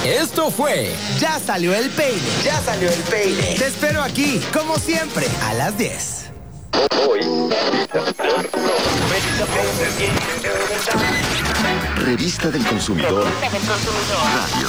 Esto fue Ya Salió el Peine. Ya Salió el Peine. Te espero aquí, como siempre, a las 10. Revista del Consumidor Radio.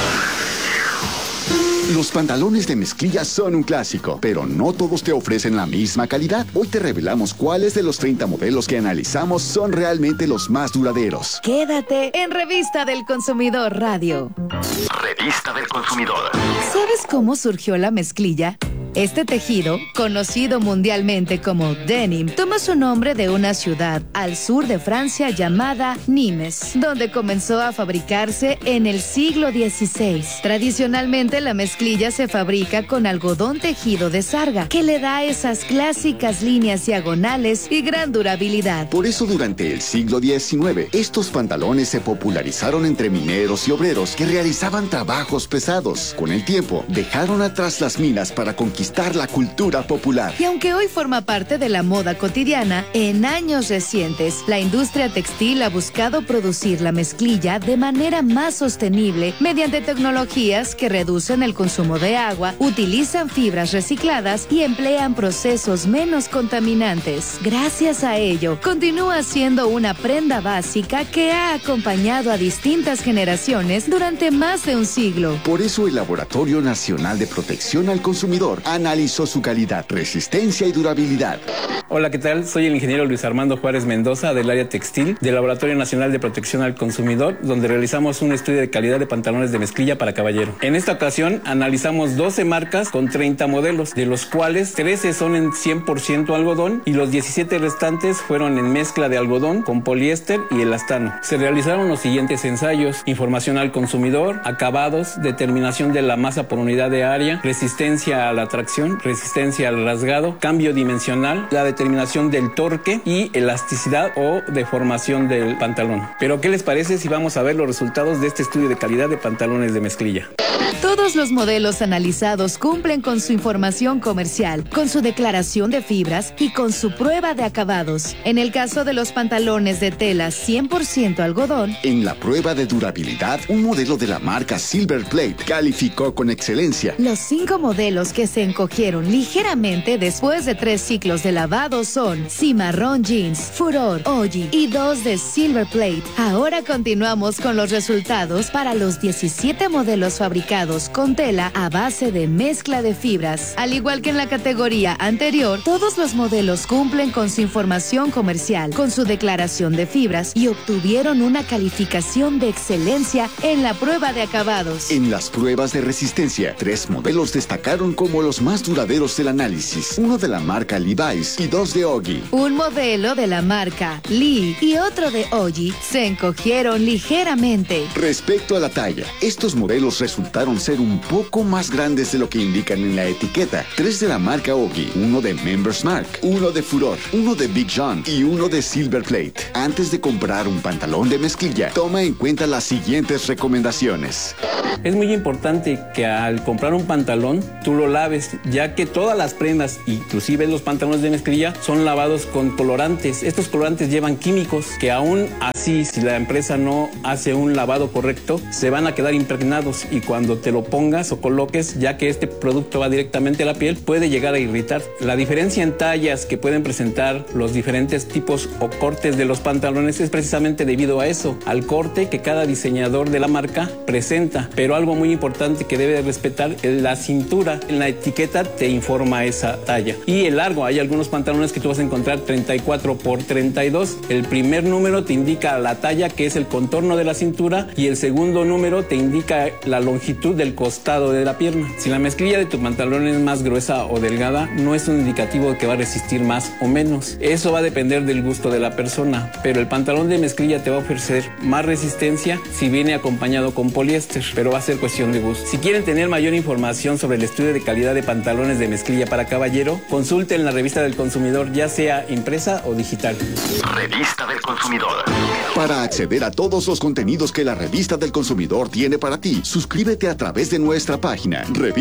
Los pantalones de mezclilla son un clásico, pero no todos te ofrecen la misma calidad. Hoy te revelamos cuáles de los 30 modelos que analizamos son realmente los más duraderos. Quédate en Revista del Consumidor Radio. Revista del Consumidor. ¿Sabes cómo surgió la mezclilla? Este tejido, conocido mundialmente como denim, toma su nombre de una ciudad al sur de Francia llamada Nimes, donde comenzó a fabricarse en el siglo XVI. Tradicionalmente, la mezclilla se fabrica con algodón tejido de sarga, que le da esas clásicas líneas diagonales y gran durabilidad. Por eso, durante el siglo XIX, estos pantalones se popularizaron entre mineros y obreros que realizaban trabajos pesados. Con el tiempo, dejaron atrás las minas para conquistar la cultura popular. Y aunque hoy forma parte de la moda cotidiana, en años recientes, la industria textil ha buscado producir la mezclilla de manera más sostenible mediante tecnologías que reducen el consumo de agua, utilizan fibras recicladas y emplean procesos menos contaminantes. Gracias a ello, continúa siendo una prenda básica que ha acompañado a distintas generaciones durante más de un siglo. Por eso el Laboratorio Nacional de Protección al Consumidor analizó su calidad, resistencia y durabilidad. Hola, ¿qué tal? Soy el ingeniero Luis Armando Juárez Mendoza del área textil del Laboratorio Nacional de Protección al Consumidor, donde realizamos un estudio de calidad de pantalones de mezclilla para caballero. En esta ocasión analizamos 12 marcas con 30 modelos, de los cuales 13 son en 100% algodón y los 17 restantes fueron en mezcla de algodón con poliéster y elastano. Se realizaron los siguientes ensayos: información al consumidor, acabados, determinación de la masa por unidad de área, resistencia a la tracción, resistencia al rasgado, cambio dimensional, la determinación del torque y elasticidad o deformación del pantalón. Pero ¿qué les parece si vamos a ver los resultados de este estudio de calidad de pantalones de mezclilla? Todos los modelos analizados cumplen con su información comercial, con su declaración de fibras y con su prueba de acabados. En el caso de los pantalones de tela 100% algodón, en la prueba de durabilidad, un modelo de la marca Silver Plate calificó con excelencia. Los 5 modelos que se encogieron ligeramente después de 3 ciclos de lavado son Cimarrón Jeans, Furor, Oji y 2 de Silver Plate. Ahora continuamos con los resultados para los 17 modelos fabricados con tela a base de mezcla de fibras. Al igual que en la categoría anterior, todos los modelos cumplen con su información comercial, con su declaración de fibras y obtuvieron una calificación de excelencia en la prueba de acabados. En las pruebas de resistencia, 3 modelos destacaron como los más duraderos del análisis: uno de la marca Levi's y 2 de Ogi. Un modelo de la marca Lee y otro de Oji se encogieron ligeramente. Respecto a la talla, estos modelos resultaron ser un poco más grandes de lo que indican en la etiqueta. 3 de la marca Ogi, uno de Members Mark, uno de Furor, uno de Big John y uno de Silver Plate. Antes de comprar un pantalón de mezclilla, toma en cuenta las siguientes recomendaciones. Es muy importante que al comprar un pantalón tú lo laves, ya que todas las prendas, inclusive los pantalones de mezclilla, son lavados con colorantes. Estos colorantes llevan químicos que aún así, si la empresa no hace un lavado correcto, se van a quedar impregnados y cuando te lo pongas o coloques, ya que este producto va directamente a la piel, puede llegar a irritar. La diferencia en tallas que pueden presentar los diferentes tipos o cortes de los pantalones es precisamente debido a eso, al corte que cada diseñador de la marca presenta. Pero algo muy importante que debe de respetar es la cintura. En la etiqueta te informa esa talla. Y el largo, hay algunos pantalones que tú vas a encontrar 34 por 32. El primer número te indica la talla, que es el contorno de la cintura, y el segundo número te indica la longitud del costado de la pierna. Si la mezclilla de tu pantalón es más gruesa o delgada, no es un indicativo de que va a resistir más o menos. Eso va a depender del gusto de la persona, pero el pantalón de mezclilla te va a ofrecer más resistencia si viene acompañado con poliéster, pero va a ser cuestión de gusto. Si quieren tener mayor información sobre el estudio de calidad de pantalones de mezclilla para caballero, consulten la Revista del Consumidor, ya sea impresa o digital. Revista del Consumidor. Para acceder a todos los contenidos que la Revista del Consumidor tiene para ti, suscríbete a través de nuestra página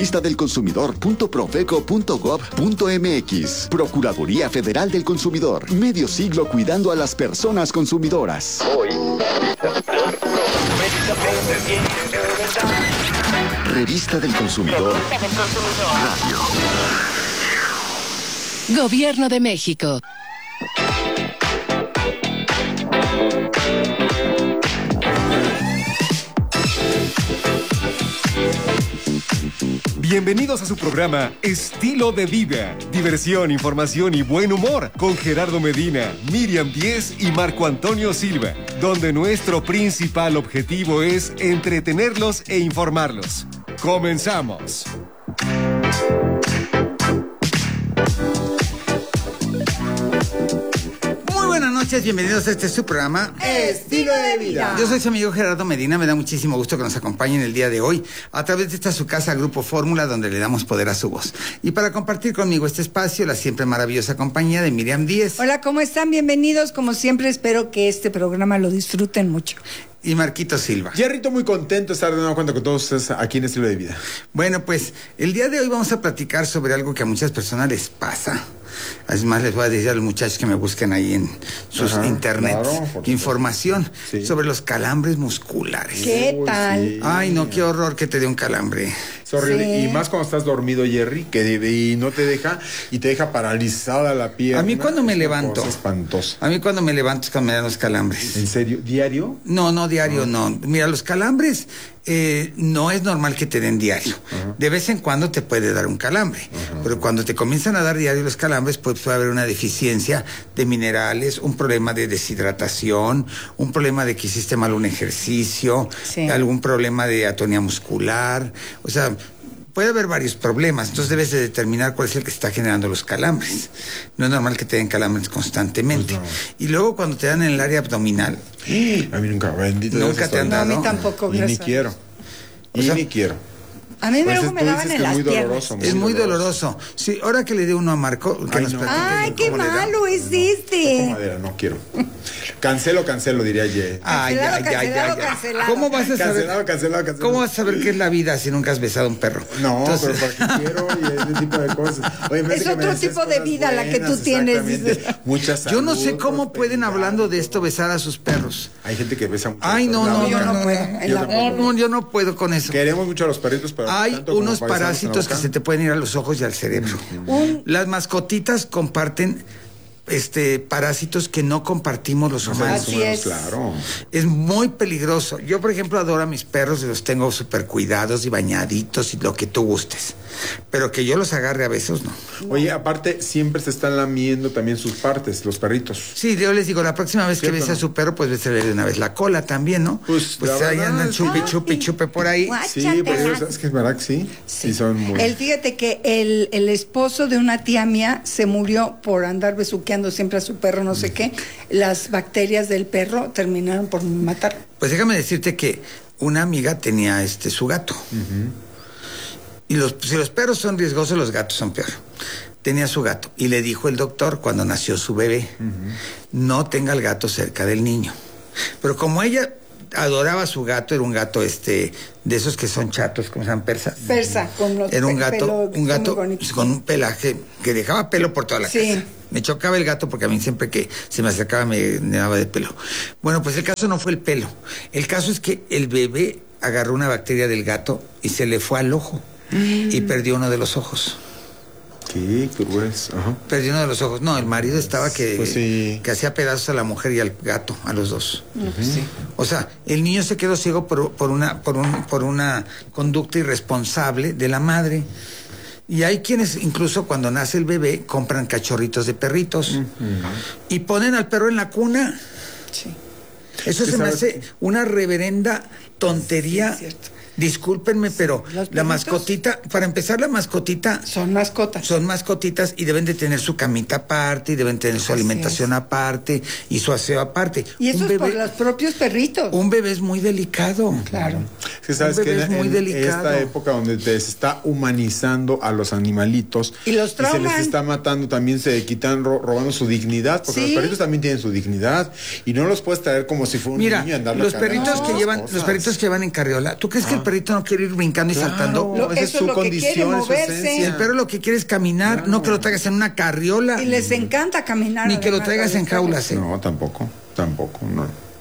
revistadelconsumidor.profeco.gov.mx. Procuraduría Federal del Consumidor. Medio siglo cuidando a las personas consumidoras. Hoy. Revista del Consumidor. Radio. Gobierno de México. Bienvenidos a su programa Estilo de Vida, diversión, información y buen humor con Gerardo Medina, Miriam Díez y Marco Antonio Silva, donde nuestro principal objetivo es entretenerlos e informarlos. ¡Comenzamos! Buenas noches, bienvenidos a este su programa Estilo de Vida. Yo soy su amigo Gerardo Medina, me da muchísimo gusto que nos acompañen el día de hoy a través de esta su casa Grupo Fórmula, donde le damos poder a su voz. Y para compartir conmigo este espacio, la siempre maravillosa compañía de Miriam Díez. Hola, ¿cómo están? Bienvenidos, como siempre espero que este programa lo disfruten mucho. Y Marquito Silva. Jerrito, muy contento de estar de nuevo cuenta con todos ustedes aquí en Estilo de Vida. Bueno, pues el día de hoy vamos a platicar sobre algo que a muchas personas les pasa. Además, les voy a decir a los muchachos que me busquen ahí en sus internet información sobre los calambres musculares. ¿Qué tal? Sí. Ay, no, qué horror que te dé un calambre. Es horrible. Sí. Y más cuando estás dormido, Jerry, y no te deja, y te deja paralizada la pierna. A mí cuando me Es una levanto. cosa espantosa. A mí cuando me levanto es cuando me dan los calambres. ¿En serio? ¿Diario? No, diario no. Mira, los calambres no es normal que te den diario. De vez en cuando te puede dar un calambre. Pero cuando te comienzan a dar diario los calambres, pues puede haber una deficiencia de minerales, un problema de deshidratación, un problema de que hiciste mal un ejercicio, algún problema de atonía muscular. O sea, puede haber varios problemas, entonces debes de determinar cuál es el que está generando los calambres. No es normal que te den calambres constantemente. Pues no. Y luego cuando te dan en el área abdominal. A mí nunca, bendito. Nunca te han dado. No, a mí tampoco, y gracias. ni quiero. Ni quiero. A mí Pues luego me daban en las piernas. Es muy doloroso. Sí, ahora que le dé uno a Marco, que nos platique. Ay, qué malo es este. Madera, no quiero. Cancelo, diría Ye. Ay. Cancelado. ¿Cómo vas a saber? Cancelado. ¿Cómo vas a saber qué es la vida si nunca has besado a un perro? No, entonces... pero porque quiero y ese tipo de cosas. Oye, es otro tipo de vida la que tú tienes. Muchas Yo no sé cómo pueden, hablando de esto, besar a sus perros. Hay gente que besa mucho. Ay, no, yo no puedo. Yo no puedo con eso. Queremos mucho a los perritos, pero hay unos parásitos que se te pueden ir a los ojos y al cerebro. Las mascotitas comparten parásitos que no compartimos los humanos. Así es. Claro. Es muy peligroso. Yo, por ejemplo, adoro a mis perros y los tengo súper cuidados y bañaditos y lo que tú gustes. Pero que yo los agarre a besos, no. Oye, aparte, siempre se están lamiendo también sus partes, los perritos. Sí, yo les digo, la próxima vez que bese a su perro, pues bésele de una vez la cola también, ¿no? Pues ahí andan chupe por ahí. Sí, pues es que es verdad que sí. Sí, son muy... Fíjate que el esposo de una tía mía se murió por andar besuqueando siempre a su perro, no sé qué. Las bacterias del perro terminaron por matar. Pues déjame decirte que una amiga tenía su gato. Y si los perros son riesgosos, los gatos son peor. Tenía su gato y le dijo el doctor cuando nació su bebé, no tenga el gato cerca del niño. Pero como ella adoraba a su gato, era un gato de esos que son chatos, ¿cómo se llaman? Persa, con los era un gato con un pelaje que dejaba pelo por toda la casa. Me chocaba el gato porque a mí siempre que se me acercaba me daba de pelo. Bueno, pues el caso no fue el pelo. El caso es que el bebé agarró una bacteria del gato y se le fue al ojo y perdió uno de los ojos. ¿Qué grueso? Perdió uno de los ojos. No, el marido estaba que hacía pedazos a la mujer y al gato, a los dos. Sí. O sea, el niño se quedó ciego por una conducta irresponsable de la madre. Y hay quienes, incluso cuando nace el bebé, compran cachorritos de perritos y ponen al perro en la cuna. Sí. Eso se me hace una reverenda tontería. Sí, es cierto. Discúlpenme, pero la mascotita, para empezar, la mascotita... Son mascotas. Son mascotitas y deben de tener su camita aparte, y deben tener su alimentación aparte, y su aseo aparte. Y eso es por los propios perritos. Un bebé es muy delicado. Claro. Es que sabes que en esta época donde se está humanizando a los animalitos y los trauman, y se les está matando, también se quitan robando su dignidad, porque los perritos también tienen su dignidad y no los puedes traer como si fuera un niño y andarlo los perritos que llevan en carriola, ¿tú crees que el perrito no quiere ir brincando y saltando? Esa es su condición, es su esencia. El perro lo que quiere es caminar, no que lo traigas en una carriola. Y les encanta caminar. Ni que lo traigas en jaulas. No, tampoco, no.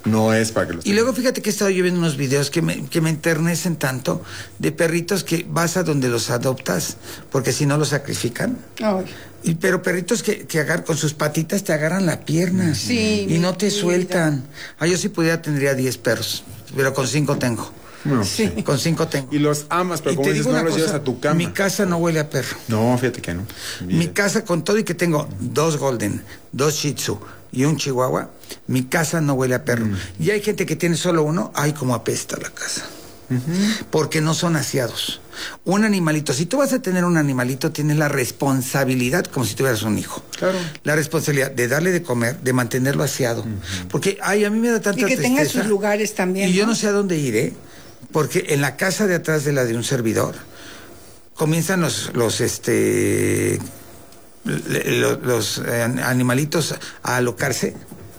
No es para que los Y luego fíjate que he estado yo viendo unos videos que me enternecen tanto de perritos que vas a donde los adoptas, porque si no los sacrifican. Ay. Pero perritos que agarran con sus patitas te agarran la pierna. Sí, y no te vida. sueltan. Yo si pudiera tendría 10 perros, pero con 5 tengo. No, sí. Con 5 tengo. Y los amas, pero como dices, no los llevas a tu cama. Mi casa no huele a perro. No, fíjate que no. Bien. Mi casa, con todo y que tengo 2 Golden, 2 Shih Tzu y un Chihuahua, mi casa no huele a perro. Y hay gente que tiene solo uno, ay, como apesta la casa. Porque no son aseados. Un animalito, si tú vas a tener un animalito, tienes la responsabilidad, como si tuvieras un hijo. Claro. La responsabilidad de darle de comer, de mantenerlo aseado. Porque, a mí me da tanta Y que tristeza. tenga sus lugares también. Y yo no sé a dónde iré, porque en la casa de atrás de la de un servidor, comienzan los animalitos a alocarse.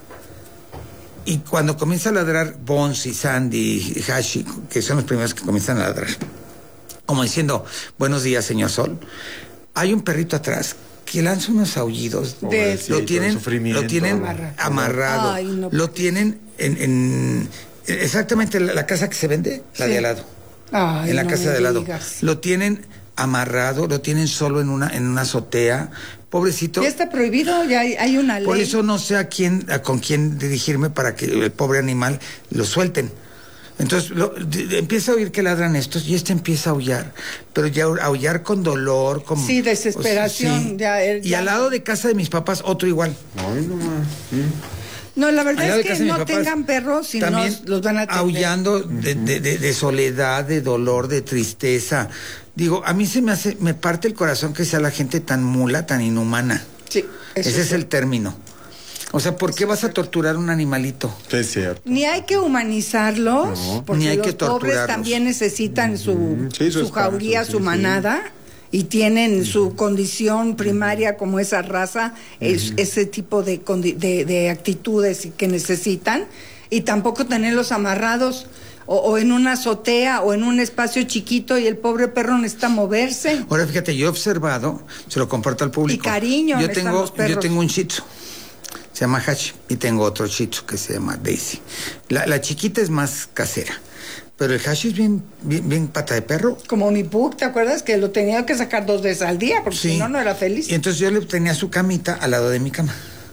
Y cuando comienza a ladrar Bones y Sandy y Hashi, que son los primeros que comienzan a ladrar, como diciendo, buenos días, señor Sol, hay un perrito atrás que lanza unos aullidos. Lo tienen amarrado. Ay, no, lo tienen en exactamente la casa que se vende, la de al lado. Ay, en la no casa me de al lado. digas. Lo tienen amarrado, lo tienen solo en una azotea. Pobrecito. Ya está prohibido, ya hay una ley. Por eso no sé con quién dirigirme para que el pobre animal lo suelten. Entonces empieza a oír que ladran estos y empieza a aullar, pero ya aullar con dolor, con desesperación. Sí. Y al lado de casa de mis papás otro igual. Ay, no más. No, la verdad Al lado es de que casa de mis no papás, tengan perros, si no también los van a tener. aullando de soledad, de dolor, de tristeza. Digo, a mí me parte el corazón que sea la gente tan mula, tan inhumana. Sí, ese es el término. O sea, ¿por qué vas a torturar a un animalito? Sí, es cierto. Ni hay que humanizarlos, porque Ni hay los que pobres torturarlos. también necesitan su espacio, jauría, su manada, y tienen su condición primaria como esa raza, ese tipo de actitudes que necesitan, y tampoco tenerlos amarrados o en una azotea o en un espacio chiquito y el pobre perro necesita moverse. Ahora fíjate, yo he observado, se lo comparto al público. Y cariño, yo necesitan los perros. yo tengo un Shih Tzu, se llama Hachi, y tengo otro Shih Tzu que se llama Daisy. La chiquita es más casera, pero el Hachi es bien pata de perro. Como mi Pug, ¿te acuerdas? Que lo tenía que sacar 2 veces al día, porque si no era feliz. Y entonces yo le tenía su camita al lado de mi cama.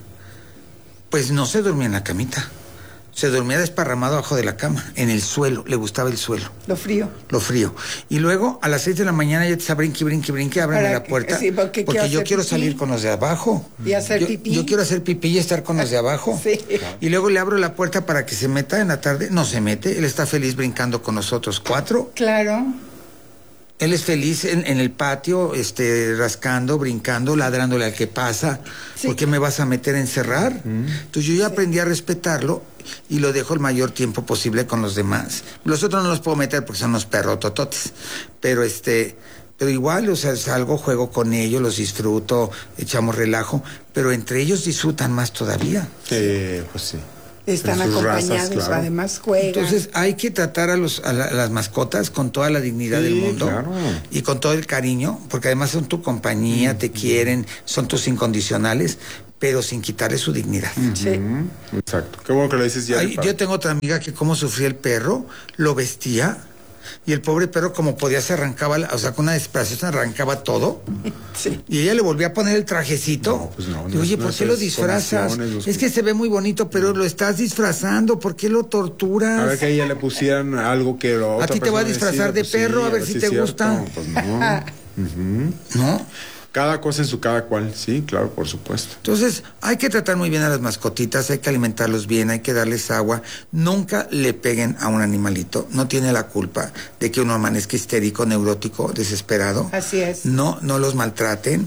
Pues no se dormía en la camita. Se dormía desparramado abajo de la cama, en el suelo, le gustaba el suelo. Lo frío. Y luego a las 6 de la mañana ya te está brinque, ábreme la puerta. Sí, porque yo quiero salir con los de abajo. Y hacer pipí. Yo quiero hacer pipí y estar con los de abajo. Sí. Y luego le abro la puerta para que se meta en la tarde. No se mete, él está feliz brincando con nosotros 4. Claro. Él es feliz en el patio, rascando, brincando, ladrándole al que pasa. Sí. ¿Por qué me vas a meter a encerrar? Entonces yo ya aprendí a respetarlo y lo dejo el mayor tiempo posible con los demás. Los otros no los puedo meter porque son unos perrotototes. Pero igual, o sea, salgo, juego con ellos, los disfruto, echamos relajo, pero entre ellos disfrutan más todavía. Pues sí. Están acompañados, razas, claro. Además juegan. Entonces hay que tratar a las mascotas con toda la dignidad del mundo, claro. Y con todo el cariño, porque además son tu compañía, te quieren, son tus incondicionales, pero sin quitarle su dignidad. Sí. Exacto. Qué bueno que lo dices ya. Yo tengo otra amiga que como sufría el perro, lo vestía. Y el pobre perro, como podía, se arrancaba, o sea, con una desesperación se arrancaba todo. Sí. Y ella le volvía a poner el trajecito. No, pues no. Y, oye, ¿por qué lo disfrazas? Es que se ve muy bonito, pero lo estás disfrazando. ¿Por qué lo torturas? A ver que a ella le pusieran algo que lo. A ti te va a disfrazar de perro, a ver si te gusta. Pues no. ¿No? Cada cosa en su cada cual, sí, claro, por supuesto. Entonces, hay que tratar muy bien a las mascotitas, hay que alimentarlos bien, hay que darles agua. Nunca le peguen a un animalito, no tiene la culpa de que uno amanezca histérico, neurótico, desesperado. Así es. No los maltraten,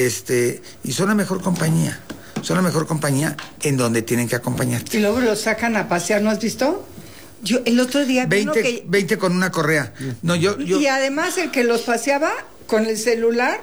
y son la mejor compañía. Son la mejor compañía en donde tienen que acompañarte. Y luego los sacan a pasear, ¿no has visto? Yo el otro día 20 con una correa. No, yo. Y además el que los paseaba con el celular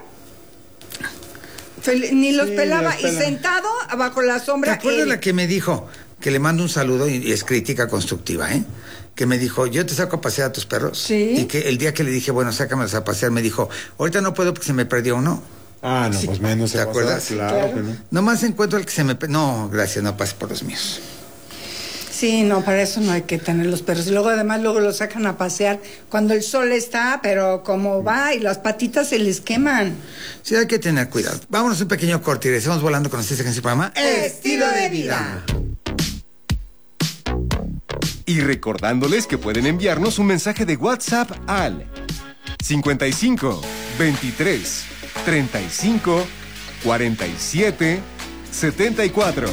ni los pelaba, y sentado bajo la sombra. ¿Te acuerdas la que me dijo? Que le mando un saludo y es crítica constructiva, que me dijo, yo te saco a pasear a tus perros. Sí. Y que el día que le dije, bueno, sácamelos a pasear, me dijo, ahorita no puedo porque se me perdió uno. Ah, no, sí. Pues menos. ¿Te acuerdas? Claro que no. Nomás encuentro el que se me... No, gracias, no pases por los míos. Sí, no, para eso no hay que tener los perros. Y luego además los sacan a pasear cuando el sol está, pero como va y las patitas se les queman. Sí, hay que tener cuidado. Vámonos un pequeño corte y regresamos volando con ustedes en su programa Estilo de Vida. Y recordándoles que pueden enviarnos un mensaje de WhatsApp al 55 23 35 47 74.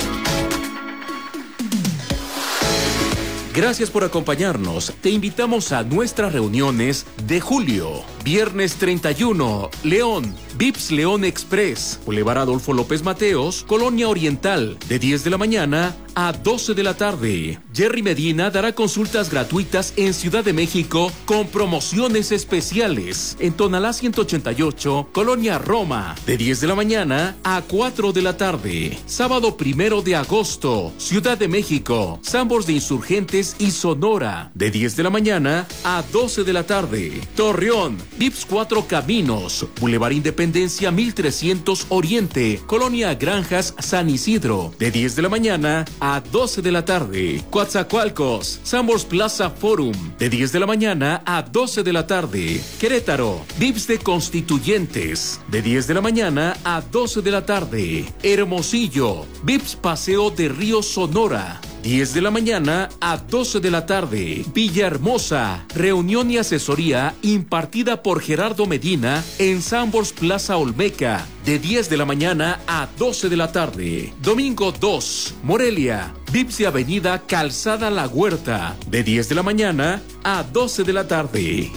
Gracias por acompañarnos. Te invitamos a nuestras reuniones de julio. Viernes 31, León, Vips León Express, Boulevard Adolfo López Mateos, Colonia Oriental, de 10 de la mañana a 12 de la tarde. Jerry Medina dará consultas gratuitas en Ciudad de México con promociones especiales. En Tonalá 188, Colonia Roma, de 10 de la mañana a 4 de la tarde. Sábado 1 de agosto, Ciudad de México, Sambors de Insurgentes y Sonora, de 10 de la mañana a 12 de la tarde. Torreón, Vips 4 Caminos, Boulevard Independencia 1300 Oriente, Colonia Granjas San Isidro, de 10 de la mañana a 12 de la tarde. Coatzacoalcos, Sambors Plaza Forum, de 10 de la mañana a 12 de la tarde. Querétaro, Vips de Constituyentes, de 10 de la mañana a 12 de la tarde. Hermosillo, Vips Paseo de Río Sonora, 10 de la mañana a 12 de la tarde. Villahermosa, reunión y asesoría impartida por Gerardo Medina en Sambors Plaza Olmeca, de 10 de la mañana a 12 de la tarde. Domingo 2, Morelia, Vips de Avenida Calzada La Huerta, de 10 de la mañana a 12 de la tarde.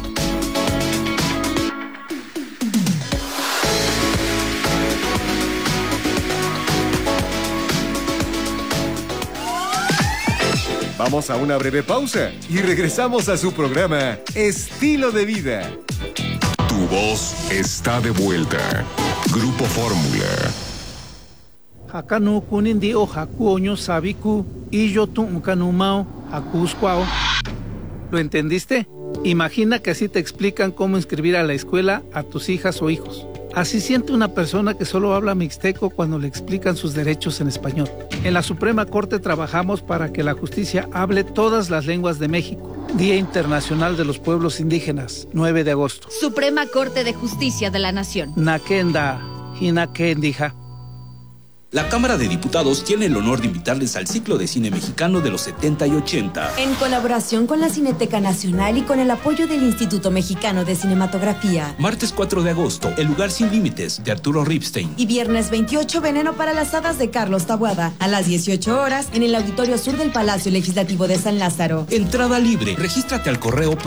Vamos a una breve pausa y regresamos a su programa Estilo de Vida. Tu voz está de vuelta. Grupo Fórmula. Hakanu kunindi o hakuoño sabiku y yo tu kanumao hakusquao. ¿Lo entendiste? Imagina que así te explican cómo inscribir a la escuela a tus hijas o hijos. Así siente una persona que solo habla mixteco cuando le explican sus derechos en español. En la Suprema Corte trabajamos para que la justicia hable todas las lenguas de México. Día Internacional de los Pueblos Indígenas, 9 de agosto. Suprema Corte de Justicia de la Nación. Nakenda, Hinakendija. La Cámara de Diputados tiene el honor de invitarles al ciclo de cine mexicano de los 70 y 80. En colaboración con la Cineteca Nacional y con el apoyo del Instituto Mexicano de Cinematografía. Martes 4 de agosto, El lugar sin límites, de Arturo Ripstein. Y viernes 28, Veneno para las hadas, de Carlos Taboada. A las 18 horas, en el Auditorio Sur del Palacio Legislativo de San Lázaro. Entrada libre. Regístrate al correo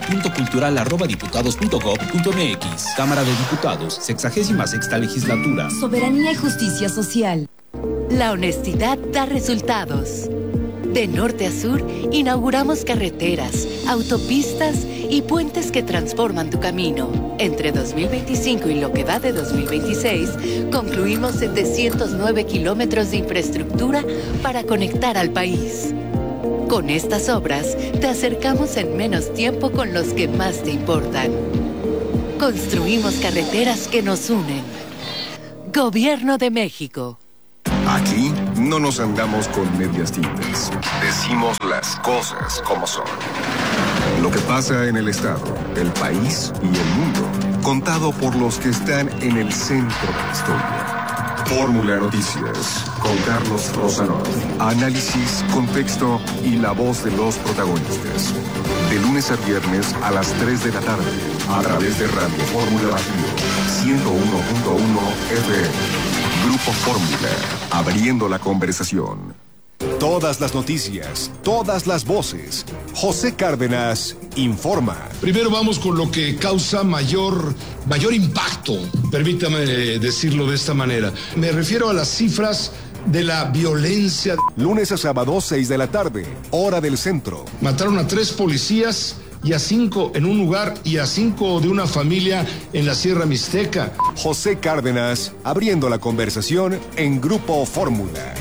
programa.cultural@diputados.gov.mx. Cámara de Diputados, 66ª Legislatura. Soberanía y justicia social. La honestidad da resultados. De norte a sur, inauguramos carreteras, autopistas y puentes que transforman tu camino. Entre 2025 y lo que va de 2026, concluimos 709 kilómetros de infraestructura para conectar al país. Con estas obras, te acercamos en menos tiempo con los que más te importan. Construimos carreteras que nos unen. Gobierno de México. Aquí no nos andamos con medias tintas. Decimos las cosas como son. Lo que pasa en el Estado, el país y el mundo, contado por los que están en el centro de la historia. Fórmula Noticias, con Carlos Rosanov. Análisis, contexto y la voz de los protagonistas. De lunes a viernes a las 3 de la tarde, a través de Radio Fórmula Bajío, 101.1 FM. Grupo Fórmula, abriendo la conversación. Todas las noticias, todas las voces. José Cárdenas informa. Primero vamos con lo que causa mayor impacto, permítame decirlo de esta manera. Me refiero a las cifras de la violencia. Lunes a sábado, 6 de la tarde, hora del centro. Mataron a 3 policías y a 5 en un lugar y a 5 de una familia en la Sierra Mixteca. José Cárdenas, abriendo la conversación en Grupo Fórmula.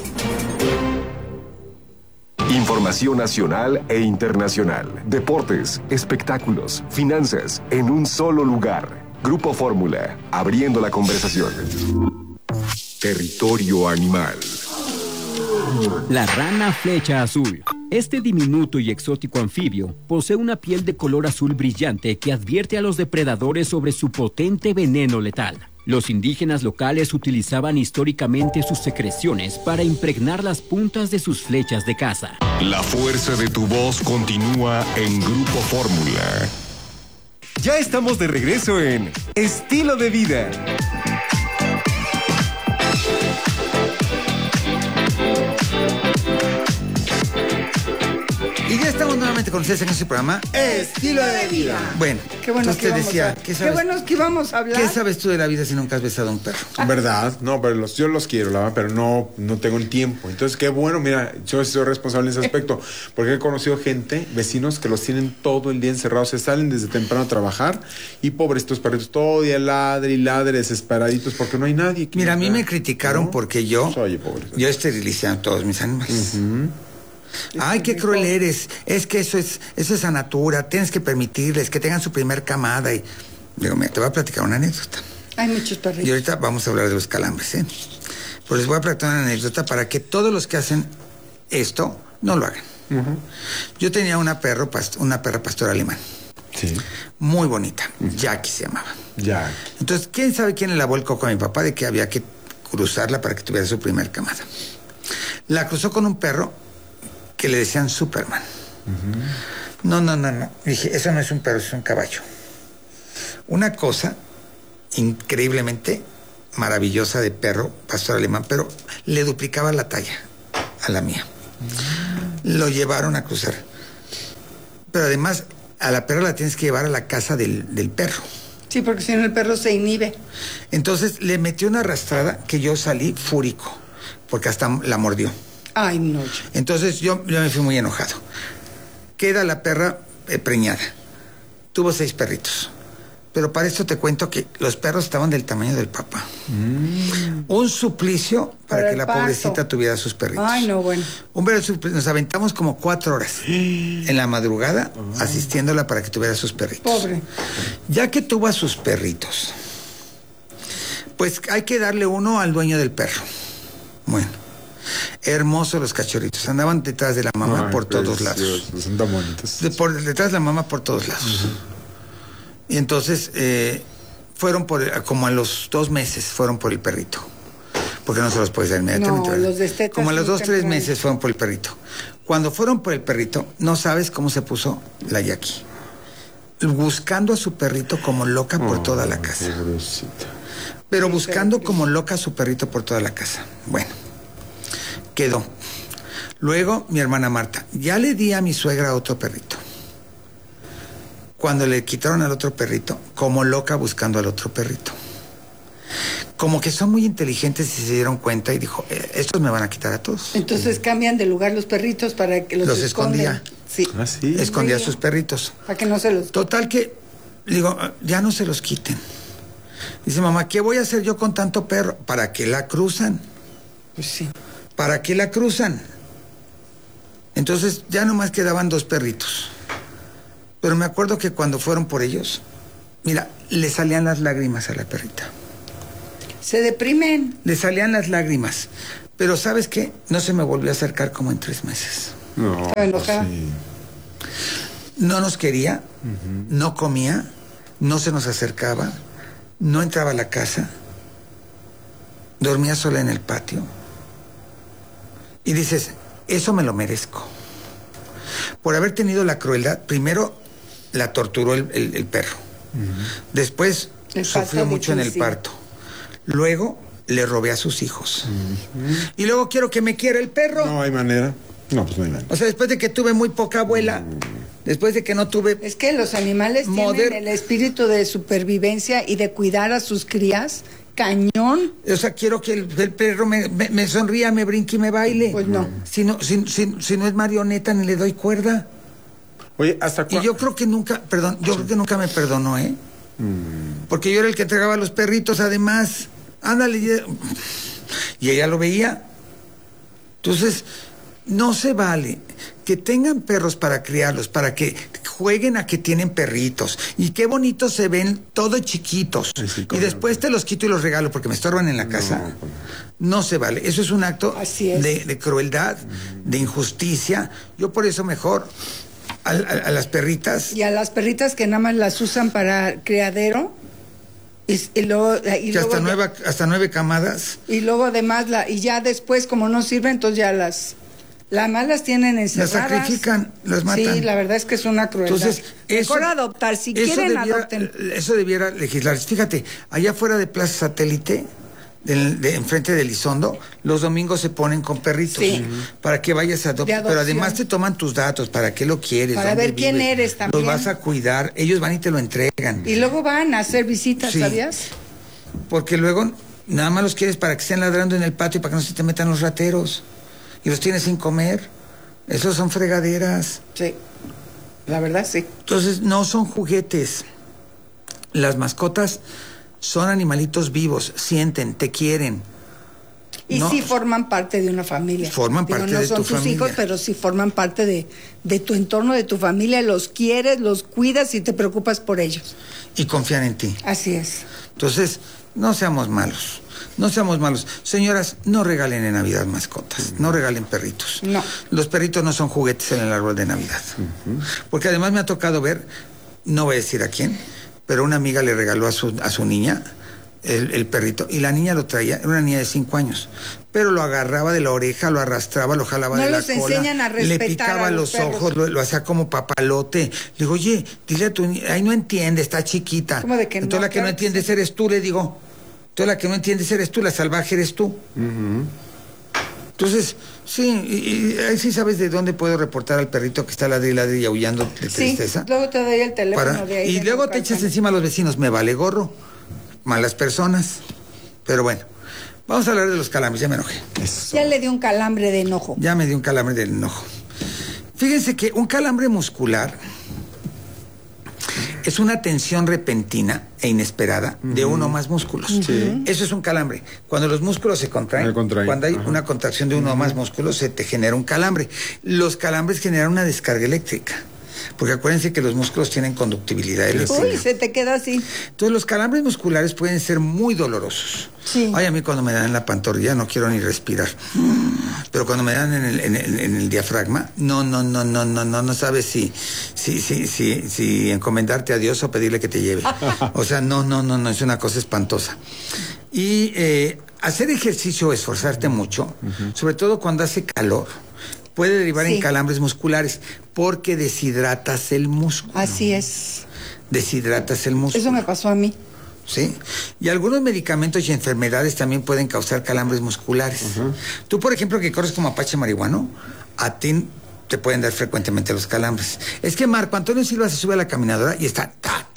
Información nacional e internacional. Deportes, espectáculos, finanzas, en un solo lugar. Grupo Fórmula, abriendo la conversación. Territorio animal. La rana flecha azul. Este diminuto y exótico anfibio posee una piel de color azul brillante que advierte a los depredadores sobre su potente veneno letal. Los indígenas locales utilizaban históricamente sus secreciones para impregnar las puntas de sus flechas de caza. La fuerza de tu voz continúa en Grupo Fórmula. Ya estamos de regreso en Estilo de Vida. Y ya estamos nuevamente con ustedes en este programa Estilo de Vida. Bueno, qué bueno entonces te decía, qué bueno que íbamos a hablar. ¿Qué sabes tú de la vida si nunca has besado a un perro? ¿Verdad? No, pero yo los quiero, la verdad, pero no tengo el tiempo. Entonces, qué bueno, mira, yo soy responsable en ese aspecto, porque he conocido gente, vecinos, que los tienen todo el día encerrados, se salen desde temprano a trabajar y pobres estos perritos, todo el día ladre y ladre, desesperaditos, porque no hay nadie. Mira, a mí me criticaron porque yo esterilicé a todos mis animales. Ay, qué cruel eres. Es que eso es a natura. Tienes que permitirles que tengan su primer camada. Y digo, mira, te voy a platicar una anécdota. Hay muchos perritos. Y ahorita vamos a hablar de los calambres, ¿eh? Pero les voy a platicar una anécdota para que todos los que hacen esto no lo hagan. Yo tenía una perra pastora alemán. Sí. Muy bonita. Jackie se llamaba. Ya. Entonces, ¿quién sabe quién le lavó el coco a mi papá de que había que cruzarla para que tuviera su primer camada? La cruzó con un perro que le decían Superman. No. Dije, eso no es un perro, es un caballo. Una cosa increíblemente maravillosa de perro, pastor alemán, pero le duplicaba la talla a la mía. Lo llevaron a cruzar. Pero además, a la perra la tienes que llevar a la casa del perro. Sí, porque si no el perro se inhibe. Entonces le metió una arrastrada que yo salí fúrico, porque hasta la mordió. Ay, no. Entonces yo me fui muy enojado. Queda la perra preñada. Tuvo 6 perritos. Pero para esto te cuento que los perros estaban del tamaño del papá. Un suplicio para que la pobrecita tuviera sus perritos. Ay, no, bueno. Nos aventamos como 4 horas en la madrugada asistiéndola para que tuviera sus perritos. Pobre. Ya que tuvo a sus perritos, pues hay que darle uno al dueño del perro. Bueno. Hermosos los cachorritos. Andaban detrás de la mamá por todos lados. Son tan bonitos. Detrás de la mamá por todos lados. Y entonces fueron como a los 2 meses fueron por el perrito. Porque no se los puedes dar inmediatamente. No, los destetas como a los 2, 3 temprano. meses fueron por el perrito. Cuando fueron por el perrito, no sabes cómo se puso la Jackie. Buscando a su perrito como loca por toda la casa. Pero buscando como loca a su perrito por toda la casa. Bueno. Quedó. Luego, mi hermana Marta, ya le di a mi suegra otro perrito. Cuando le quitaron al otro perrito, como loca buscando al otro perrito. Como que son muy inteligentes y se dieron cuenta y dijo, estos me van a quitar a todos. Entonces cambian de lugar los perritos para que los escondía. Sí. ¿Ah, sí? Escondía a sus perritos. Para que no se los... Total que, digo, ya no se los quiten. Dice, mamá, ¿qué voy a hacer yo con tanto perro? ¿Para qué la cruzan? Pues sí. ¿Para qué la cruzan? Entonces ya nomás quedaban 2 perritos. Pero me acuerdo que cuando fueron por ellos, mira, le salían las lágrimas a la perrita. Se deprimen. Le salían las lágrimas. Pero ¿sabes qué? No se me volvió a acercar como en 3 meses. No. Estaba enojada. Sí. No nos quería, no comía, no se nos acercaba, no entraba a la casa, dormía sola en el patio. Y dices, eso me lo merezco. Por haber tenido la crueldad, primero la torturó el perro. Después sufrió mucho en el parto. Luego le robé a sus hijos. Y luego quiero que me quiera el perro. No hay manera. No, pues no hay manera. O sea, después de que tuve muy poca abuela, después de que no tuve... Es que los animales tienen el espíritu de supervivencia y de cuidar a sus crías. Cañón. O sea, quiero que el perro me sonría, me brinque y me baile. Pues no. Si no es marioneta, ni le doy cuerda. Oye, ¿hasta cuándo? Y yo creo que nunca, creo que nunca me perdonó, ¿eh? Porque yo era el que entregaba a los perritos, además. Ándale. Y ella lo veía. Entonces, no se vale que tengan perros para criarlos, para que jueguen a que tienen perritos. Y qué bonitos se ven, todos chiquitos. Y después te los quito y los regalo porque me estorban en la casa. No se vale. Eso es un acto de crueldad, de injusticia. Yo por eso mejor a las perritas. Y a las perritas que nada más las usan para criadero. Y luego hasta 9 camadas. Y luego además, y ya después, como no sirven, entonces ya las malas tienen encerradas. Las sacrifican, las matan. Sí, la verdad es que es una crueldad. Entonces, mejor adoptar, si quieren adopten. Eso debiera legislarse. Fíjate, allá fuera de Plaza Satélite, enfrente del Elizondo, los domingos se ponen con perritos para que vayas a adoptar. Pero además te toman tus datos, para qué lo quieres, para ver quién eres también. Los vas a cuidar, ellos van y te lo entregan. Y luego van a hacer visitas, ¿sabías? Porque luego nada más los quieres para que estén ladrando en el patio, para que no se te metan los rateros. Y los tienes sin comer. Esos son fregaderas. Sí, la verdad sí. Entonces no son juguetes. Las mascotas son animalitos vivos, sienten, te quieren. Y sí forman parte de una familia. Forman parte de tu familia. No son tus hijos, pero sí forman parte de tu entorno, de tu familia. Los quieres, los cuidas y te preocupas por ellos. Y confían en ti. Así es. Entonces, no seamos malos. No seamos malos. Señoras, no regalen en Navidad mascotas. No regalen perritos. No. Los perritos no son juguetes en el árbol de Navidad. Porque además me ha tocado ver, no voy a decir a quién, pero una amiga le regaló a su niña el perrito, y la niña lo traía, era una niña de 5 años, pero lo agarraba de la oreja, lo arrastraba, lo jalaba de la cola. No los enseñan a respetar, le picaba los ojos, lo hacía como papalote. Le digo, oye, dile a tu niña, ahí no entiende, está chiquita. ¿Cómo de que entonces la que no entiendes eres tú, le digo. Entonces la que no entiendes eres tú, la salvaje eres tú. Entonces, sí, y ahí sí sabes de dónde puedo reportar al perrito que está ladri y aullando de tristeza. Luego te doy el teléfono de ahí. Y luego te echas encima a los vecinos, me vale gorro. Malas personas. Pero bueno, vamos a hablar de los calambres, ya me enojé. Ya le dio un calambre de enojo. Ya me dio un calambre de enojo. Fíjense que un calambre muscular es una tensión repentina e inesperada de uno o más músculos. Eso es un calambre. Cuando los músculos se contraen, cuando hay una contracción de uno o más músculos, se te genera un calambre. Los calambres generan una descarga eléctrica. Porque acuérdense que los músculos tienen conductividad eléctrica. Uy, se te queda así. Entonces los calambres musculares pueden ser muy dolorosos. Sí. Ay, a mí cuando me dan en la pantorrilla no quiero ni respirar. Pero cuando me dan en el diafragma, no sabes si encomendarte a Dios o pedirle que te lleve. O sea, no, es una cosa espantosa. Y hacer ejercicio o esforzarte mucho, sobre todo cuando hace calor, puede derivar en calambres musculares porque deshidratas el músculo. Así es. Deshidratas el músculo. Eso me pasó a mí. Sí. Y algunos medicamentos y enfermedades también pueden causar calambres musculares. Tú, por ejemplo, que corres como apache marihuano, a ti te pueden dar frecuentemente los calambres. Es que Marco Antonio Silva se sube a la caminadora y está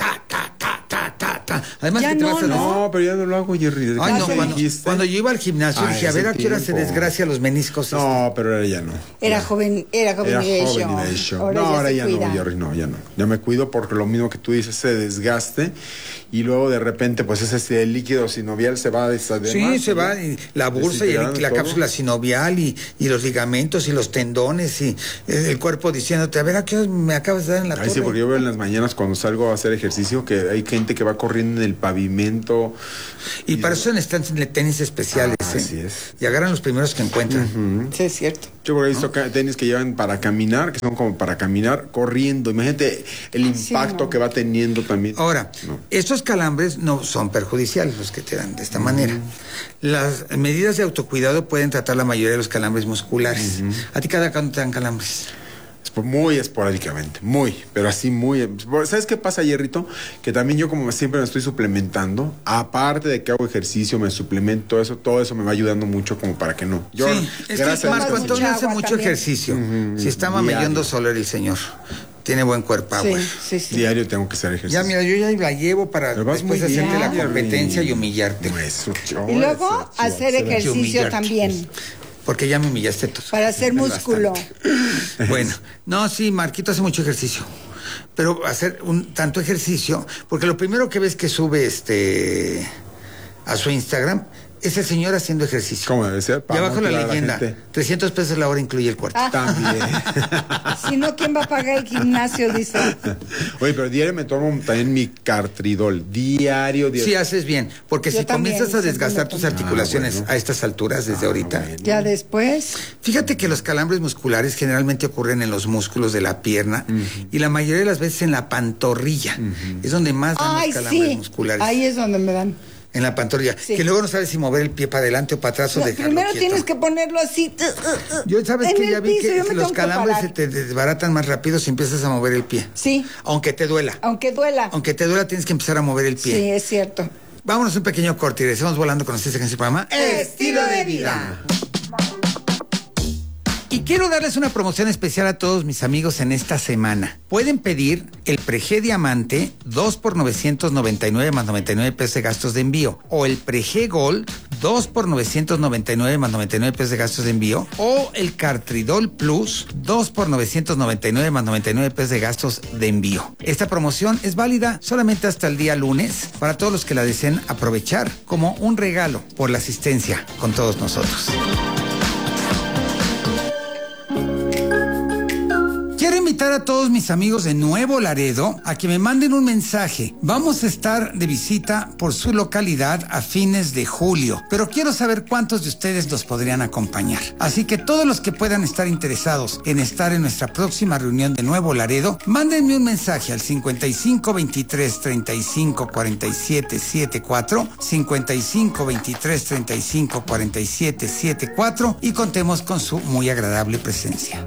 Además, ya que te vas a no, pero ya no lo hago, Jerry. Ay, no, cuando yo iba al gimnasio dije, a ver a qué hora se desgracia los meniscos. No, pero ahora ya no. Era joven y bello. Ahora ya no, Jerry, no, ya no. Ya me cuido porque lo mismo que tú dices, se desgaste y luego de repente, pues ese líquido sinovial se va a Sí, se va, y la bursa y la cápsula sinovial y los ligamentos y los tendones y el cuerpo diciéndote, a ver a qué hora me acabas de dar en la torre. Sí, porque yo veo en las mañanas cuando salgo a hacer ejercicio que hay gente que va corriendo en el pavimento. Y para eso necesitan tenis especiales. Así es. Y agarran los primeros que encuentran. Sí, es cierto. Yo he visto tenis que llevan para caminar, que son como para caminar corriendo. Imagínate el impacto que va teniendo también. Ahora, estos calambres no son perjudiciales los que te dan de esta manera. Las medidas de autocuidado pueden tratar la mayoría de los calambres musculares. ¿A ti cada cuándo te dan calambres? Muy esporádicamente, pero así muy. ¿Sabes qué pasa, Jerrito? Que también yo como siempre me estoy suplementando, aparte de que hago ejercicio, me suplemento, todo eso me va ayudando mucho como para que no. Yo, sí, es que Marco Antonio hace mucho ejercicio. Si está mamellando Soler el señor. Tiene buen cuerpo, sí. Diario tengo que hacer ejercicio. Ya, mira, yo ya la llevo para después hacerte la competencia y humillarte. Y luego hacer ejercicio también. Porque ya me humillaste tú. Para hacer músculo. Bueno, no, sí, Marquito hace mucho ejercicio. Pero hacer tanto ejercicio, porque lo primero que ves que sube a su Instagram Es el señor haciendo ejercicio. ¿Cómo debe ser? Y abajo la leyenda, 300 pesos la hora incluye el cuarto. También. Si no, ¿quién va a pagar el gimnasio? Dice. Oye, pero diario me tomo también mi Cartridol. Diario. Sí, haces bien. Porque Yo si también, comienzas a siempre desgastar me tus tomo. articulaciones a estas alturas, desde ahorita. Ya después. Fíjate que los calambres musculares generalmente ocurren en los músculos de la pierna y la mayoría de las veces en la pantorrilla. Es donde más dan los calambres musculares. Ahí es donde me dan. En la pantorrilla. Sí. Que luego no sabes si mover el pie para adelante o para atrás o dejarlo Primero quieto. tienes que ponerlo así. Yo sabes en que el ya vi piso, yo que me los tengo que calambres parar. se te desbaratan más rápido si empiezas a mover el pie. Sí. Aunque te duela. Aunque duela. Aunque te duela tienes que empezar a mover el pie. Sí, es cierto. Vámonos un pequeño corte y regresamos volando con ustedes en este programa Estilo de Vida. Y quiero darles una promoción especial a todos mis amigos en esta semana. Pueden pedir el Preg Diamante 2 por 999 más 99 pesos de gastos de envío. O el Preg Gold 2 por 999 más 99 pesos de gastos de envío. O el Cartridol Plus 2 por 999 más 99 pesos de gastos de envío. Esta promoción es válida solamente hasta el día lunes para todos los que la deseen aprovechar como un regalo por la asistencia con todos nosotros. Quiero invitar a todos mis amigos de Nuevo Laredo a que me manden un mensaje. Vamos a estar de visita por su localidad a fines de julio, pero quiero saber cuántos de ustedes nos podrían acompañar. Así que todos los que puedan estar interesados en estar en nuestra próxima reunión de Nuevo Laredo, mándenme un mensaje al 55 23 35 47 74, 55 23 35 47 74 y contemos con su muy agradable presencia.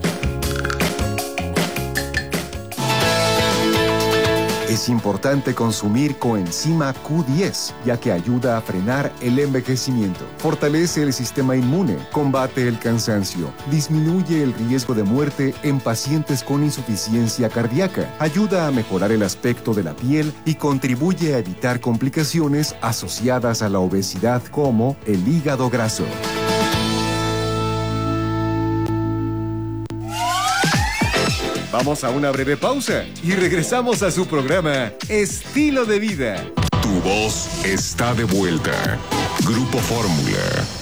Es importante consumir coenzima Q10, ya que ayuda a frenar el envejecimiento, fortalece el sistema inmune, combate el cansancio, disminuye el riesgo de muerte en pacientes con insuficiencia cardíaca, ayuda a mejorar el aspecto de la piel y contribuye a evitar complicaciones asociadas a la obesidad como el hígado graso. Vamos a una breve pausa y regresamos a su programa Estilo de Vida. Tu voz está de vuelta. Grupo Fórmula.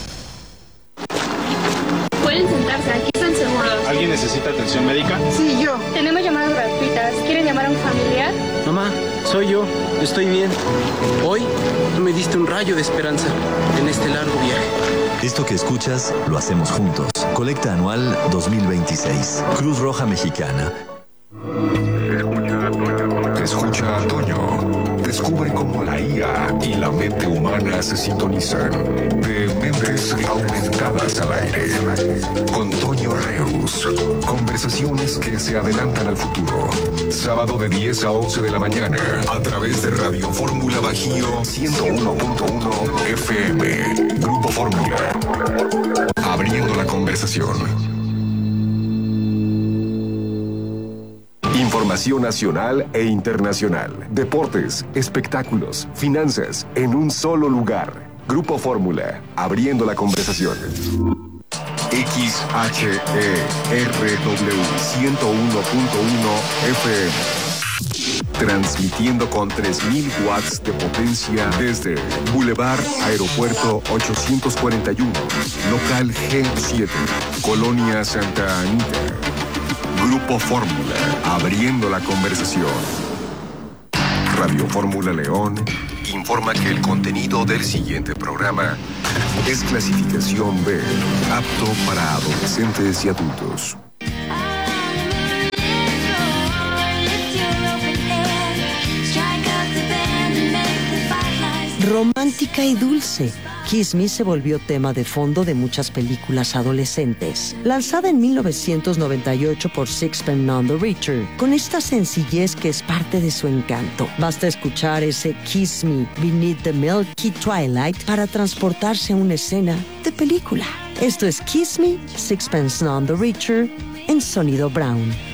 Pueden sentarse, aquí están seguros. ¿Alguien necesita atención médica? Sí, yo. Tenemos llamadas gratuitas. ¿Quieren llamar a un familiar? Mamá, soy yo. Estoy bien. Hoy tú me diste un rayo de esperanza en este largo viaje. Esto que escuchas lo hacemos juntos. Colecta anual 2026. Cruz Roja Mexicana. Escucha a Toño. Descubre cómo la IA y la mente humana se sintonizan. De mentes aumentadas al aire. Con Toño Reus. Conversaciones que se adelantan al futuro. Sábado de 10 a 11 de la mañana. A través de Radio Fórmula Bajío 101.1 FM. Grupo Fórmula. Abriendo la conversación. Información nacional e internacional. Deportes, espectáculos, finanzas, en un solo lugar. Grupo Fórmula, abriendo la conversación. XHERW 101.1 FM. Transmitiendo con 3.000 watts de potencia desde Boulevard Aeropuerto 841, local G7, Colonia Santa Anita. Grupo Fórmula, abriendo la conversación. Radio Fórmula León informa que el contenido del siguiente programa es clasificación B, apto para adolescentes y adultos. Romántica y dulce, Kiss Me se volvió tema de fondo de muchas películas adolescentes. Lanzada en 1998 por Sixpence None the Richer, con esta sencillez que es parte de su encanto. Basta escuchar ese Kiss Me Beneath the Milky Twilight para transportarse a una escena de película. Esto es Kiss Me, Sixpence None the Richer, en Sonido Brown.